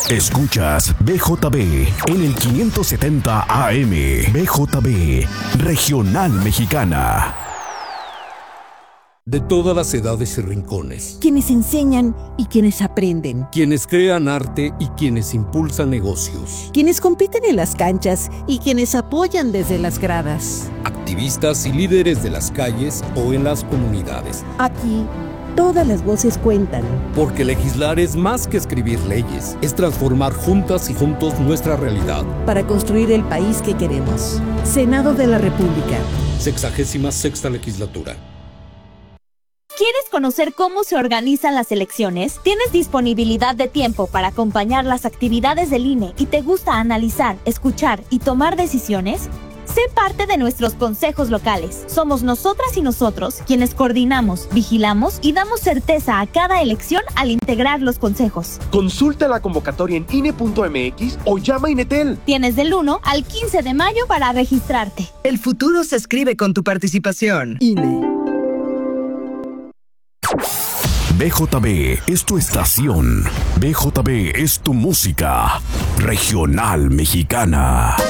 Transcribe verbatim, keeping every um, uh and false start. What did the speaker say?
Escuchas B J B en el quinientos setenta A M. B J B, Regional Mexicana. De todas las edades y rincones. Quienes enseñan y quienes aprenden. Quienes crean arte y quienes impulsan negocios. Quienes compiten en las canchas y quienes apoyan desde las gradas. Activistas y líderes de las calles o en las comunidades. Aquí, todas las voces cuentan. Porque legislar es más que escribir leyes. Es transformar juntas y juntos nuestra realidad. Para construir el país que queremos. Senado de la República. Sexagésima sexta legislatura. ¿Quieres conocer cómo se organizan las elecciones? ¿Tienes disponibilidad de tiempo para acompañar las actividades del I N E y te gusta analizar, escuchar y tomar decisiones? Sé parte de nuestros consejos locales. Somos nosotras y nosotros quienes coordinamos, vigilamos y damos certeza a cada elección al integrar los consejos. Consulta la convocatoria en I N E punto M X o llama a Inetel. Tienes del uno al quince de mayo para registrarte. El futuro se escribe con tu participación. I N E. B J B es tu estación. B J B es tu música. Regional Mexicana.